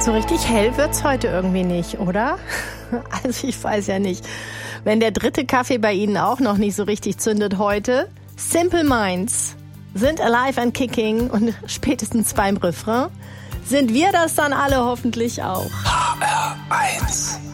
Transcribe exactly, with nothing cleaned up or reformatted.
So richtig hell wird's heute irgendwie nicht, oder? Also ich weiß ja nicht. Wenn der dritte Kaffee bei Ihnen auch noch nicht so richtig zündet heute. Simple Minds sind alive and kicking und spätestens beim Refrain sind wir das dann alle hoffentlich auch. H R eins